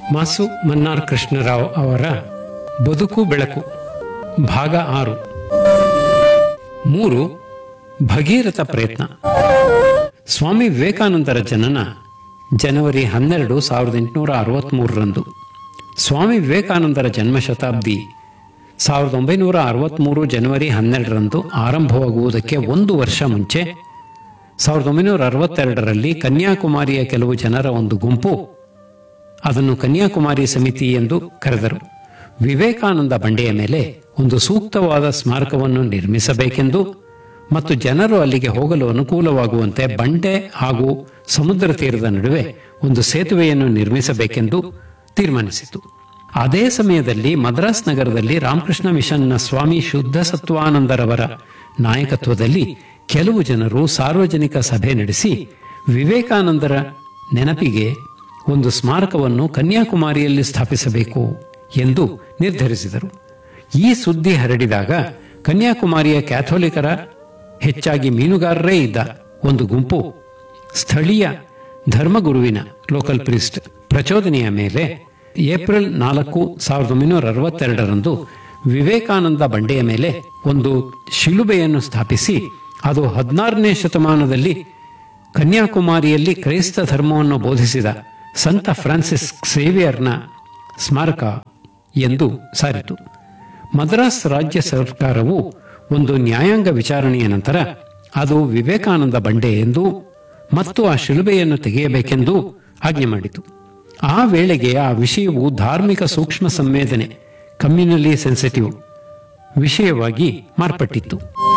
ಮಾಸು ಮನ್ನಾರ್ ಕೃಷ್ಣರಾವ್ ಅವರ ಬದುಕು ಬೆಳಕು ಭಾಗ 6 3 ಭಗೀರಥ ಪ್ರಯತ್ನ. ಸ್ವಾಮಿ ವಿವೇಕಾನಂದರ ಜನನ ಜನವರಿ 12, 1863ರಂದು. ಸ್ವಾಮಿ ವಿವೇಕಾನಂದರ ಜನ್ಮ ಶತಾಬ್ದಿ 1963 ಜನವರಿ 12ರಂದು ಆರಂಭವಾಗುವುದಕ್ಕೆ ಒಂದು ವರ್ಷ ಮುಂಚೆ 1962ರಲ್ಲಿ ಕನ್ಯಾಕುಮಾರಿಯ ಕೆಲವು ಜನರ ಒಂದು ಗುಂಪು ಅದನ್ನು ಕನ್ಯಾಕುಮಾರಿ ಸಮಿತಿ ಎಂದು ಕರೆದರು. ವಿವೇಕಾನಂದ ಬಂಡೆಯ ಮೇಲೆ ಒಂದು ಸೂಕ್ತವಾದ ಸ್ಮಾರಕವನ್ನು ನಿರ್ಮಿಸಬೇಕೆಂದು ಮತ್ತು ಜನರು ಅಲ್ಲಿಗೆ ಹೋಗಲು ಅನುಕೂಲವಾಗುವಂತೆ ಬಂಡೆ ಹಾಗೂ ಸಮುದ್ರ ತೀರದ ನಡುವೆ ಒಂದು ಸೇತುವೆಯನ್ನು ನಿರ್ಮಿಸಬೇಕೆಂದು ತೀರ್ಮಾನಿಸಿತು. ಅದೇ ಸಮಯದಲ್ಲಿ ಮದ್ರಾಸ್ ನಗರದಲ್ಲಿ ರಾಮಕೃಷ್ಣ ಮಿಷನ್ನ ಸ್ವಾಮಿ ಶುದ್ಧ ಸತ್ವಾನಂದರವರ ನಾಯಕತ್ವದಲ್ಲಿ ಕೆಲವು ಜನರು ಸಾರ್ವಜನಿಕ ಸಭೆ ನಡೆಸಿ ವಿವೇಕಾನಂದರ ನೆನಪಿಗೆ ಒಂದು ಸ್ಮಾರಕವನ್ನು ಕನ್ಯಾಕುಮಾರಿಯಲ್ಲಿ ಸ್ಥಾಪಿಸಬೇಕು ಎಂದು ನಿರ್ಧರಿಸಿದರು. ಈ ಸುದ್ದಿ ಹರಡಿದಾಗ ಕನ್ಯಾಕುಮಾರಿಯ ಕ್ಯಾಥೋಲಿಕರ, ಹೆಚ್ಚಾಗಿ ಮೀನುಗಾರರೇ ಇದ್ದ ಒಂದು ಗುಂಪು ಸ್ಥಳೀಯ ಧರ್ಮಗುರುವಿನ ಲೋಕಲ್ ಪ್ರೀಸ್ಟ್ ಪ್ರಚೋದನೆಯ ಮೇಲೆ ಏಪ್ರಿಲ್ 4, 1962ರಂದು ವಿವೇಕಾನಂದ ಬಂಡೆಯ ಮೇಲೆ ಒಂದು ಶಿಲುಬೆಯನ್ನು ಸ್ಥಾಪಿಸಿ ಅದು 16ನೇ ಶತಮಾನದಲ್ಲಿ ಕನ್ಯಾಕುಮಾರಿಯಲ್ಲಿ ಕ್ರೈಸ್ತ ಧರ್ಮವನ್ನು ಬೋಧಿಸಿದ ಸಂತ ಫ್ರಾನ್ಸಿಸ್ ಸೇವಿಯರ್ನ ಸ್ಮಾರಕ ಎಂದು ಸಾರಿತು. ಮದ್ರಾಸ್ ರಾಜ್ಯ ಸರ್ಕಾರವು ಒಂದು ನ್ಯಾಯಾಂಗ ವಿಚಾರಣೆಯ ನಂತರ ಅದು ವಿವೇಕಾನಂದ ಬಂಡೆ ಎಂದು ಮತ್ತು ಆ ಶಿಲುಬೆಯನ್ನು ತೆಗೆಯಬೇಕೆಂದು ಆಜ್ಞೆ ಮಾಡಿತು. ಆ ವೇಳೆಗೆ ಆ ವಿಷಯವು ಧಾರ್ಮಿಕ ಸೂಕ್ಷ್ಮ ಸಂವೇದನೆ ಕಮ್ಯುನಲಿ ಸೆನ್ಸಿಟಿವ್ ವಿಷಯವಾಗಿ ಮಾರ್ಪಟ್ಟಿತ್ತು.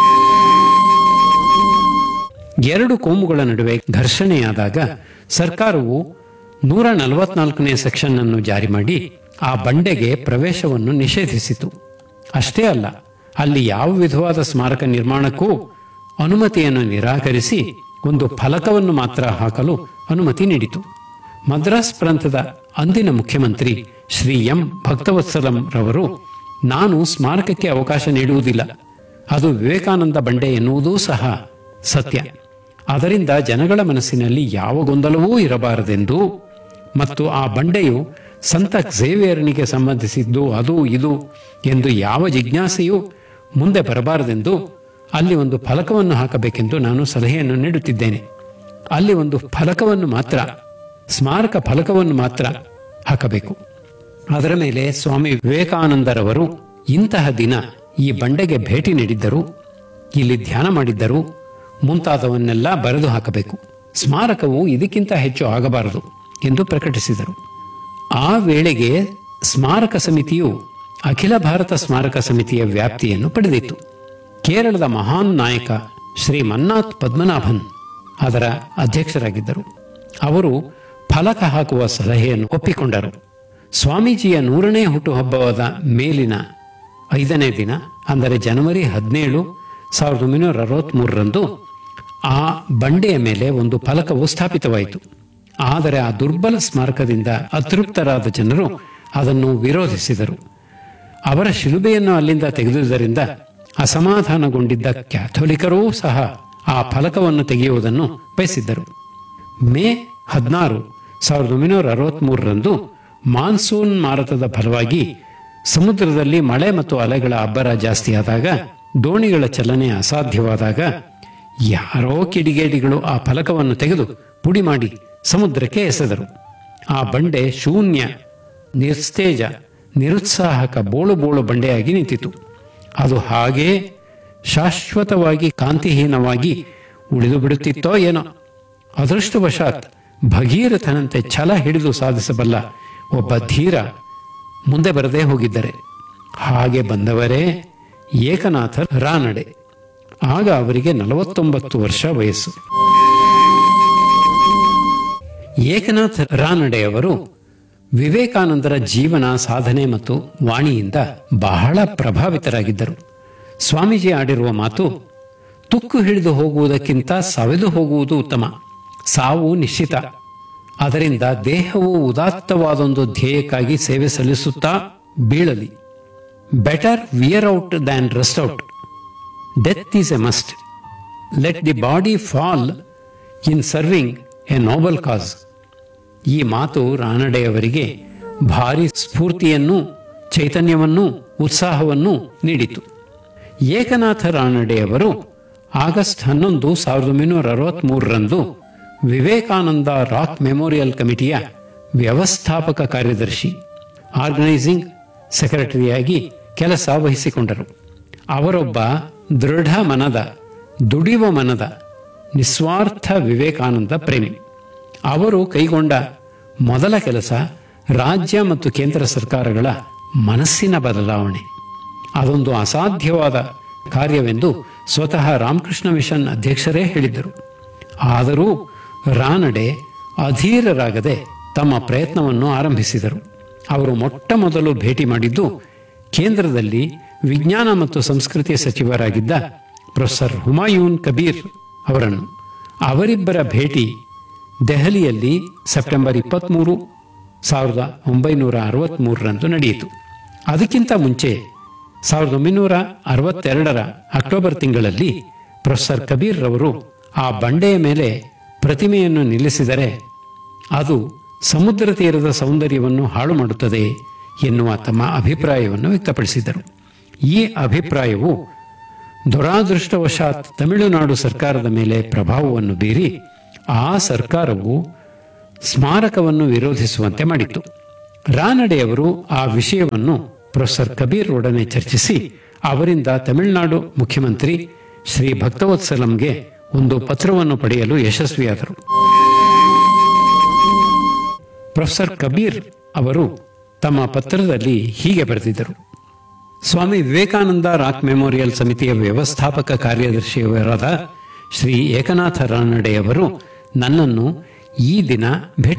ಎರಡು ಕೋಮುಗಳ ನಡುವೆ ಘರ್ಷಣೆಯಾದಾಗ ಸರ್ಕಾರವು 144ನೇ ಸೆಕ್ಷನ್ ಅನ್ನು ಜಾರಿ ಮಾಡಿ ಆ ಬಂಡೆಗೆ ಪ್ರವೇಶವನ್ನು ನಿಷೇಧಿಸಿತು. ಅಷ್ಟೇ ಅಲ್ಲ, ಅಲ್ಲಿ ಯಾವ ವಿಧವಾದ ಸ್ಮಾರಕ ನಿರ್ಮಾಣಕ್ಕೂ ಅನುಮತಿಯನ್ನು ನಿರಾಕರಿಸಿ ಒಂದು ಫಲಕವನ್ನು ಮಾತ್ರ ಹಾಕಲು ಅನುಮತಿ ನೀಡಿತು. ಮದ್ರಾಸ್ ಪ್ರಾಂತದ ಅಂದಿನ ಮುಖ್ಯಮಂತ್ರಿ ಶ್ರೀ ಎಂ ಭಕ್ತವತ್ಸಲಂ ರವರು, ನಾನು ಸ್ಮಾರಕಕ್ಕೆ ಅವಕಾಶ ನೀಡುವುದಿಲ್ಲ, ಅದು ವಿವೇಕಾನಂದ ಬಂಡೆ ಎನ್ನುವುದೂ ಸಹ ಸತ್ಯ, ಅದರಿಂದ ಜನಗಳ ಮನಸ್ಸಿನಲ್ಲಿ ಯಾವ ಗೊಂದಲವೂ ಇರಬಾರದೆಂದು ಮತ್ತು ಆ ಬಂಡೆಯು ಸಂತ ಝೇವಿಯರ್ನಿಗೆ ಸಂಬಂಧಿಸಿದ್ದು ಅದು ಇದು ಎಂದು ಯಾವ ಜಿಜ್ಞಾಸೆಯೂ ಮುಂದೆ ಬರಬಾರದೆಂದು ಅಲ್ಲಿ ಒಂದು ಫಲಕವನ್ನು ಹಾಕಬೇಕೆಂದು ನಾನು ಸಲಹೆಯನ್ನು ನೀಡುತ್ತಿದ್ದೇನೆ. ಅಲ್ಲಿ ಒಂದು ಫಲಕವನ್ನು ಮಾತ್ರ, ಸ್ಮಾರಕ ಫಲಕವನ್ನು ಮಾತ್ರ ಹಾಕಬೇಕು. ಅದರ ಮೇಲೆ ಸ್ವಾಮಿ ವಿವೇಕಾನಂದರವರು ಇಂತಹ ದಿನ ಈ ಬಂಡೆಗೆ ಭೇಟಿ ನೀಡಿದ್ದರು, ಇಲ್ಲಿ ಧ್ಯಾನ ಮಾಡಿದ್ದರು ಮುಂತಾದವನ್ನೆಲ್ಲ ಬರೆದು ಹಾಕಬೇಕು. ಸ್ಮಾರಕವು ಇದಕ್ಕಿಂತ ಹೆಚ್ಚು ಆಗಬಾರದು ಎಂದು ಪ್ರಕಟಿಸಿದರು. ಆ ವೇಳೆಗೆ ಸ್ಮಾರಕ ಸಮಿತಿಯು ಅಖಿಲ ಭಾರತ ಸ್ಮಾರಕ ಸಮಿತಿಯ ವ್ಯಾಪ್ತಿಯನ್ನು ಪಡೆದಿತ್ತು. ಕೇರಳದ ಮಹಾನ್ ನಾಯಕ ಶ್ರೀ ಮನ್ನಾಥ್ ಪದ್ಮನಾಭನ್ ಅದರ ಅಧ್ಯಕ್ಷರಾಗಿದ್ದರು. ಅವರು ಫಲಕ ಹಾಕುವ ಸಲಹೆಯನ್ನು ಒಪ್ಪಿಕೊಂಡರು. ಸ್ವಾಮೀಜಿಯ 100ನೇ ಹುಟ್ಟುಹಬ್ಬವಾದ ಮೇಲಿನ 5ನೇ ದಿನ, ಅಂದರೆ ಜನವರಿ 17, 1963ರಂದು ಆ ಬಂಡೆಯ ಮೇಲೆ ಒಂದು ಫಲಕವು ಸ್ಥಾಪಿತವಾಯಿತು. ಆದರೆ ಆ ದುರ್ಬಲ ಸ್ಮಾರಕದಿಂದ ಅತೃಪ್ತರಾದ ಜನರು ಅದನ್ನು ವಿರೋಧಿಸಿದರು. ಅವರ ಶಿಲುಬೆಯನ್ನು ಅಲ್ಲಿಂದ ತೆಗೆದುದರಿಂದ ಅಸಮಾಧಾನಗೊಂಡಿದ್ದ ಕ್ಯಾಥೋಲಿಕರೂ ಸಹ ಆ ಫಲಕವನ್ನು ತೆಗೆಯುವುದನ್ನು ಬಯಸಿದ್ದರು. ಮೇ 16, 1963ರಂದು ಮಾನ್ಸೂನ್ ಮಾರುತದ ಫಲವಾಗಿ ಸಮುದ್ರದಲ್ಲಿ ಮಳೆ ಮತ್ತು ಅಲೆಗಳ ಅಬ್ಬರ ಜಾಸ್ತಿಯಾದಾಗ, ದೋಣಿಗಳ ಚಲನೆ ಅಸಾಧ್ಯವಾದಾಗ ಯಾರೋ ಕಿಡಿಗೇಡಿಗಳು ಆ ಫಲಕವನ್ನು ತೆಗೆದು ಪುಡಿ ಮಾಡಿ ಸಮುದ್ರಕ್ಕೆ ಎಸೆದರು. ಆ ಬಂಡೆ ಶೂನ್ಯ, ನಿಸ್ತೇಜ, ನಿರುತ್ಸಾಹಕ ಬೋಳು ಬೋಳು ಬಂಡೆಯಾಗಿ ನಿಂತಿತು. ಅದು ಹಾಗೇ ಶಾಶ್ವತವಾಗಿ ಕಾಂತಿಹೀನವಾಗಿ ಉಳಿದು ಬಿಡುತ್ತಿತ್ತೋ ಏನೋ. ಅದೃಷ್ಟವಶಾತ್ ಭಗೀರಥನಂತೆ ಛಲ ಹಿಡಿದು ಸಾಧಿಸಬಲ್ಲ ಒಬ್ಬ ಧೀರ ಮುಂದೆ ಬರದೇ ಹೋಗಿದ್ದರೆ. ಹಾಗೆ ಬಂದವರೇ ಏಕನಾಥ ರಾನಡೆ. ಆಗ ಅವರಿಗೆ 49 ವರ್ಷ ವಯಸ್ಸು. ಏಕನಾಥ ರಾನಡೆಯವರು ವಿವೇಕಾನಂದರ ಜೀವನ, ಸಾಧನೆ ಮತ್ತು ವಾಣಿಯಿಂದ ಬಹಳ ಪ್ರಭಾವಿತರಾಗಿದ್ದರು. ಸ್ವಾಮೀಜಿ ಆಡಿರುವ ಮಾತು, ತುಕ್ಕು ಹಿಡಿದು ಹೋಗುವುದಕ್ಕಿಂತ ಸವೆದು ಹೋಗುವುದು ಉತ್ತಮ, ಸಾವು ನಿಶ್ಚಿತ, ಅದರಿಂದ ದೇಹವು ಉದಾತ್ತವಾದೊಂದು ಧ್ಯೇಯಕ್ಕಾಗಿ ಸೇವೆ ಸಲ್ಲಿಸುತ್ತಾ ಬೀಳಲಿ. Better wear out than Rust out. Death is A must. Let the body fall in serving A Nobel ಕಾಸ್. ಈ ಮಾತು ರಾನಡೆಯವರಿಗೆ ಭಾರಿ ಸ್ಫೂರ್ತಿಯನ್ನು, ಚೈತನ್ಯವನ್ನು, ಉತ್ಸಾಹವನ್ನು ನೀಡಿತು. Eknath ರಾನಡೆಯವರು August 11, 1963ರಂದು Vivekananda rock memorial ಕಮಿಟಿಯ ವ್ಯವಸ್ಥಾಪಕ ಕಾರ್ಯದರ್ಶಿ, ಆರ್ಗನೈಸಿಂಗ್ ಸೆಕ್ರೆಟರಿಯಾಗಿ ಕೆಲಸ ವಹಿಸಿಕೊಂಡರು. ಅವರೊಬ್ಬ ದೃಢ ಮನದ, ದುಡಿಯುವ ಮನದ, ನಿಸ್ವಾರ್ಥ ವಿವೇಕಾನಂದ ಪ್ರೇಮಿ. ಅವರು ಕೈಗೊಂಡ ಮೊದಲ ಕೆಲಸ ರಾಜ್ಯ ಮತ್ತು ಕೇಂದ್ರ ಸರ್ಕಾರಗಳ ಮನಸ್ಸಿನ ಬದಲಾವಣೆ. ಅದೊಂದು ಅಸಾಧ್ಯವಾದ ಕಾರ್ಯವೆಂದು ಸ್ವತಃ ರಾಮಕೃಷ್ಣ ಮಿಷನ್ ಅಧ್ಯಕ್ಷರೇ ಹೇಳಿದ್ದರು. ಆದರೂ ರಾನಡೆ ಅಧೀರರಾಗದೆ ತಮ್ಮ ಪ್ರಯತ್ನವನ್ನು ಆರಂಭಿಸಿದರು. ಅವರು ಮೊಟ್ಟ ಮೊದಲು ಭೇಟಿ ಮಾಡಿದ್ದು ಕೇಂದ್ರದಲ್ಲಿ ವಿಜ್ಞಾನ ಮತ್ತು ಸಂಸ್ಕೃತಿ ಸಚಿವರಾಗಿದ್ದ ಪ್ರೊಫೆಸರ್ ಹುಮಾಯೂನ್ ಕಬೀರ್ ಅವರನ್ನು. ಅವರಿಬ್ಬರ ಭೇಟಿ ದೆಹಲಿಯಲ್ಲಿ ಸೆಪ್ಟೆಂಬರ್ 23, 1963ರಂದು ನಡೆಯಿತು. ಅದಕ್ಕಿಂತ ಮುಂಚೆ 1962ರ ಅಕ್ಟೋಬರ್ ತಿಂಗಳಲ್ಲಿ ಪ್ರೊಫೆಸರ್ ಕಬೀರ್ ರವರು ಆ ಬಂಡೆಯ ಮೇಲೆ ಪ್ರತಿಮೆಯನ್ನು ನಿಲ್ಲಿಸಿದರೆ ಅದು ಸಮುದ್ರ ತೀರದ ಸೌಂದರ್ಯವನ್ನು ಹಾಳು ಮಾಡುತ್ತದೆ ಎನ್ನುವ ತಮ್ಮ ಅಭಿಪ್ರಾಯವನ್ನು ವ್ಯಕ್ತಪಡಿಸಿದರು. ಈ ಅಭಿಪ್ರಾಯವು ದುರಾದೃಷ್ಟವಶಾತ್ ತಮಿಳುನಾಡು ಸರ್ಕಾರದ ಮೇಲೆ ಪ್ರಭಾವವನ್ನು ಬೀರಿ ಆ ಸರ್ಕಾರವು ಸ್ಮಾರಕವನ್ನು ವಿರೋಧಿಸುವಂತೆ ಮಾಡಿತು. ರಾನಡೆಯವರು ಆ ವಿಷಯವನ್ನು ಪ್ರೊಫೆಸರ್ ಕಬೀರ್ ಒಡನೆ ಚರ್ಚಿಸಿ ಅವರಿಂದ ತಮಿಳುನಾಡು ಮುಖ್ಯಮಂತ್ರಿ ಶ್ರೀ ಭಕ್ತವತ್ಸಲಂಗೆ ಒಂದು ಪತ್ರವನ್ನು ಪಡೆಯಲು ಯಶಸ್ವಿಯಾದರು. ಪ್ರೊಫೆಸರ್ ಕಬೀರ್ ಅವರು ತಮ್ಮ ಪತ್ರದಲ್ಲಿ ಹೀಗೆ ಬರೆದಿದ್ದರು: ಸ್ವಾಮಿ ವಿವೇಕಾನಂದ ರಾಕ್ ಮೆಮೋರಿಯಲ್ ಸಮಿತಿಯ ವ್ಯವಸ್ಥಾಪಕ ಕಾರ್ಯದರ್ಶಿಯವರಾದ ಶ್ರೀ ಏಕನಾಥ ರಾನಡೆಯವರು ನನ್ನನ್ನು ಈ ದಿನ ಭೇಟಿ